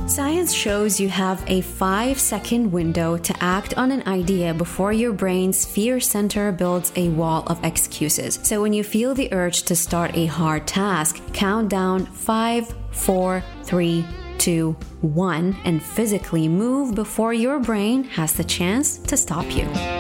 Science shows you have a 5-second window to act on an idea before your brain's fear center builds a wall of excuses. So when you feel the urge to start a hard task, count down 5, 4, 3, 2, 1 and physically move before your brain has the chance to stop you.